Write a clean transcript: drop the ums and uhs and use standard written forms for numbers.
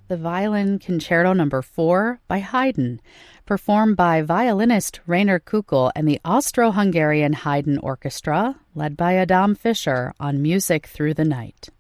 the Violin Concerto No. 4 by Haydn, performed by violinist Rainer Kukl and the Austro-Hungarian Haydn Orchestra, led by Adam Fischer on Music Through the Night.